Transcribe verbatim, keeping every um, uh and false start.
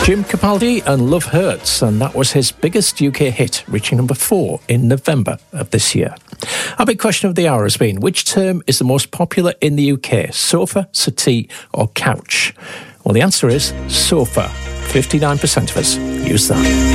Jim Capaldi and Love Hurts, and that was his biggest U K hit, reaching number four in November of this year. Our big question of the hour has been, which term is the most popular in the U K? Sofa, settee or couch? Well, the answer is sofa. fifty-nine percent of us use that.